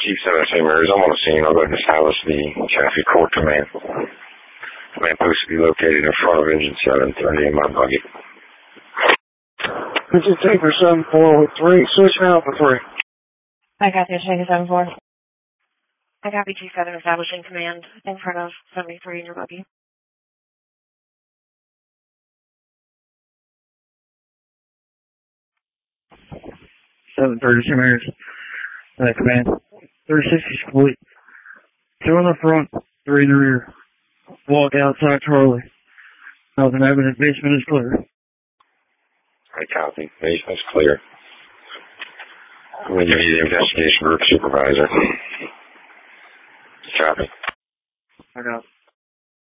Chief 7 Mary's, I'm on the scene. I'll go ahead and establish the traffic court command. Command post to be located in front of engine 730 in my buggy. Engine Tanker 7403, switch now for 3. I got this, Tanker 74. I copy Chief 7 establishing command in front of 73 in your buggy. 730 St. Mary's. Command. 360 complete. 2 in the front, 3 in the rear. Walk outside Charlie. Nothing evident. Basement is clear. I copy. Basement's clear. I'm going to give you the investigation group supervisor. Copy. I got it.